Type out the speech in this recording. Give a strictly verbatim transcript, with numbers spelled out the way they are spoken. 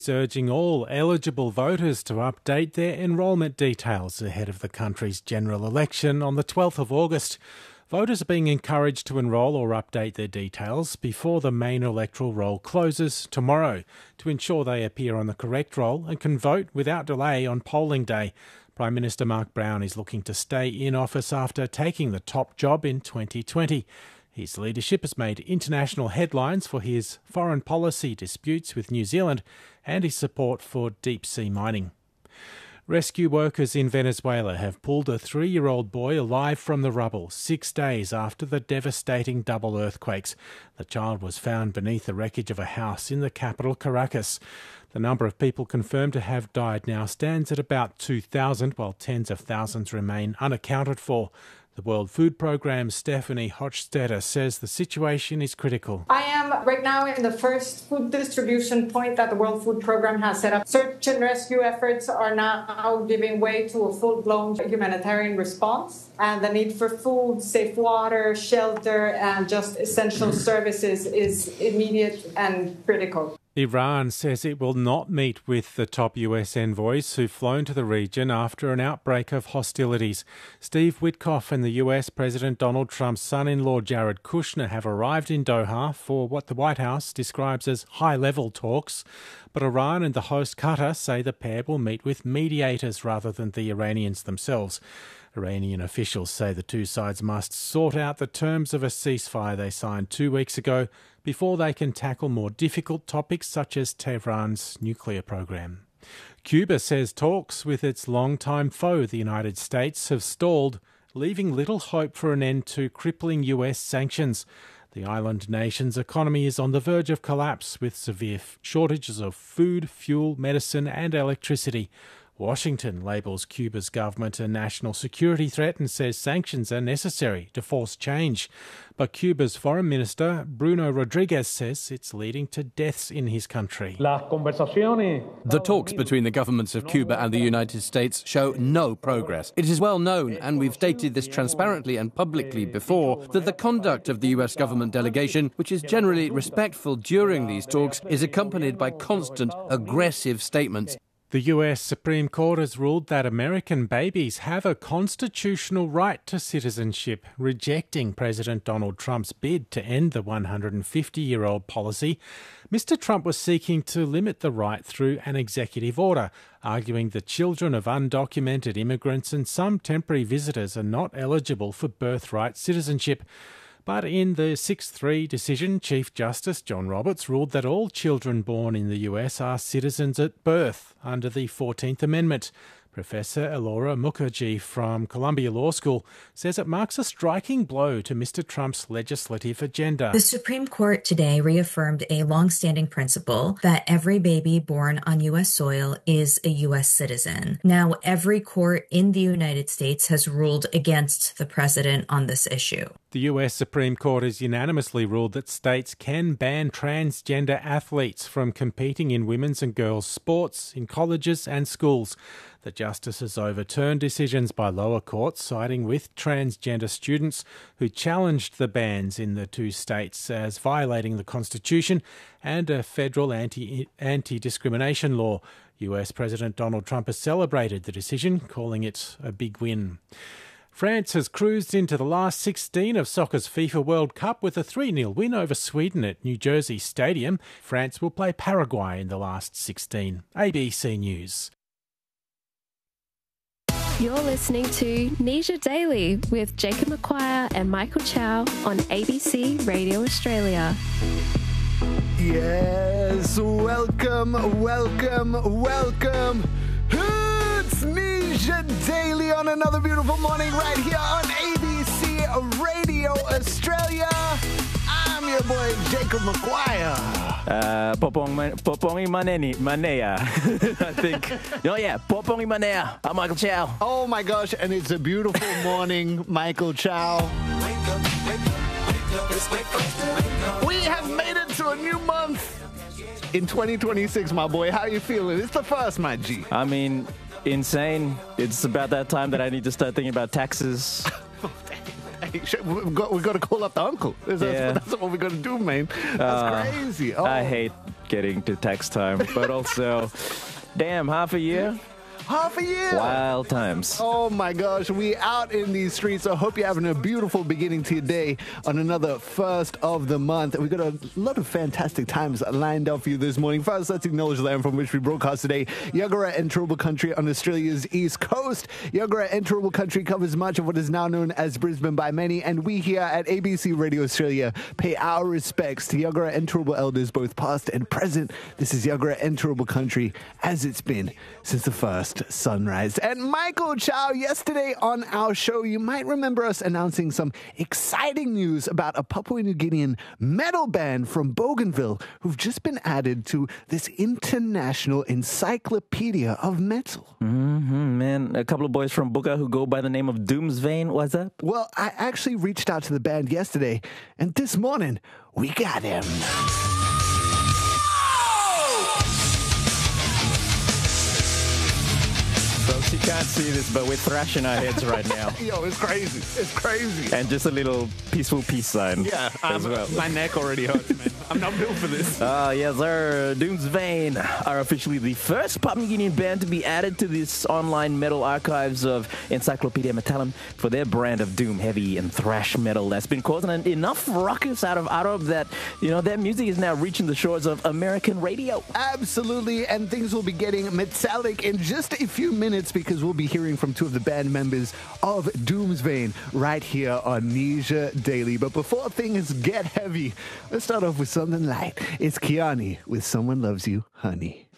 It's urging all eligible voters to update their enrolment details ahead of the country's general election on the twelfth of August. Voters are being encouraged to enrol or update their details before the main electoral roll closes tomorrow to ensure they appear on the correct roll and can vote without delay on polling day. Prime Minister Mark Brown is looking to stay in office after taking the top job in twenty twenty. His leadership has made international headlines for his foreign policy disputes with New Zealand and his support for deep-sea mining. Rescue workers in Venezuela have pulled a three-year-old boy alive from the rubble six days after the devastating double earthquakes. The child was found beneath the wreckage of a house in the capital, Caracas. The number of people confirmed to have died now stands at about two thousand, while tens of thousands remain unaccounted for. The World Food Programme's Stephanie Hochstetter says the situation is critical. I am right now in the first food distribution point that the World Food Programme has set up. Search and rescue efforts are now giving way to a full-blown humanitarian response. And the need for food, safe water, shelter, and just essential services is immediate and critical. Iran says it will not meet with the top U S envoys who've flown to the region after an outbreak of hostilities. Steve Witkoff and the U S President Donald Trump's son-in-law Jared Kushner have arrived in Doha for what the White House describes as high-level talks. But Iran and the host Qatar say the pair will meet with mediators rather than the Iranians themselves. Iranian officials say the two sides must sort out the terms of a ceasefire they signed two weeks ago before they can tackle more difficult topics such as Tehran's nuclear program. Cuba says talks with its longtime foe, the United States, have stalled, leaving little hope for an end to crippling U S sanctions. The island nation's economy is on the verge of collapse with severe shortages of food, fuel, medicine and electricity. Washington labels Cuba's government a national security threat and says sanctions are necessary to force change. But Cuba's Foreign Minister, Bruno Rodriguez, says it's leading to deaths in his country. The talks between the governments of Cuba and the United States show no progress. It is well known, and we've stated this transparently and publicly before, that the conduct of the U S government delegation, which is generally respectful during these talks, is accompanied by constant aggressive statements. The U S Supreme Court has ruled that American babies have a constitutional right to citizenship, rejecting President Donald Trump's bid to end the one hundred fifty-year-old policy. Mister Trump was seeking to limit the right through an executive order, arguing that children of undocumented immigrants and some temporary visitors are not eligible for birthright citizenship. But in the six three decision, Chief Justice John Roberts ruled that all children born in the U S are citizens at birth under the fourteenth Amendment. Professor Elora Mukherjee from Columbia Law School says it marks a striking blow to Mister Trump's legislative agenda. The Supreme Court today reaffirmed a long-standing principle that every baby born on U S soil is a U S citizen. Now, every court in the United States has ruled against the president on this issue. The U S Supreme Court has unanimously ruled that states can ban transgender athletes from competing in women's and girls' sports in colleges and schools. The justices overturned decisions by lower courts siding with transgender students who challenged the bans in the two states as violating the Constitution and a federal anti, anti-discrimination law. U S President Donald Trump has celebrated the decision, calling it a big win. France has cruised into the last sixteen of soccer's FIFA World Cup with a three nil win over Sweden at New Jersey Stadium. France will play Paraguay in the last sixteen. A B C News. You're listening to Nisha Daily with Jacob McQuire and Michael Chow on A B C Radio Australia. Yes, welcome, welcome, welcome. It's Nisha Daily on another beautiful morning right here on A B C Radio Australia. I'm your boy Jacob McQuire. Uh, Popong Popongi Maneni Manea. I think. Oh yeah, Popongi Manea. I'm Michael Chow. Oh my gosh, and it's a beautiful morning, Michael Chow. We have made it to a new month in twenty twenty-six, my boy. How are you feeling? It's the first, my G. I mean, insane. It's about that time that I need to start thinking about taxes. Hey, we've got, we've got to call up the uncle. That's, Yeah. that's what we're going to do, man. That's Uh, crazy. Oh. I hate getting to tax time, but also, damn, half a year. Half a year. Wild times. Oh my gosh, we out in these streets. I hope you're having a beautiful beginning to your day on another first of the month. We've got a lot of fantastic times lined up for you this morning. First, let's acknowledge the land from which we broadcast today. Yagara and Turrbal Country on Australia's east coast. Yagara and Turrbal Country covers much of what is now known as Brisbane by many, and we here at A B C Radio Australia pay our respects to Yagara and Turrbal elders, both past and present. This is Yagara and Turrbal Country as it's been since the first sunrise. And Michael Chow, yesterday on our show, you might remember us announcing some exciting news about a Papua New Guinean metal band from Bougainville who've just been added to this international encyclopedia of metal. Mm-hmm, man, a couple of boys from Buka who go by the name of Doomsvane. What's up? Well, I actually reached out to the band yesterday, and this morning we got him. Folks, you can't see this, but we're thrashing our heads right now. Yo, it's crazy. It's crazy. And just a little peaceful peace sign. Yeah, as um, well. My neck already hurts, man. I'm not built for this. Ah, uh, yes, sir. Doomsvane are officially the first Papua New Guinean band to be added to this online metal archives of Encyclopedia Metallum for their brand of doom, heavy, and thrash metal that's been causing enough ruckus out of Arab that, you know, their music is now reaching the shores of American radio. Absolutely, and things will be getting metallic in just a few minutes because we'll be hearing from two of the band members of Doomsvane right here on Nisha Daily. But before things get heavy, let's start off with something light. It's Kiani with Someone Loves You, Honey.